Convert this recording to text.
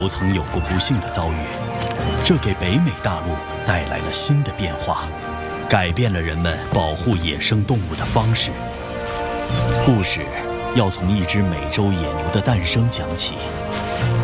都曾有过不幸的遭遇，这给北美大陆带来了新的变化，改变了人们保护野生动物的方式。故事要从一只美洲野牛的诞生讲起。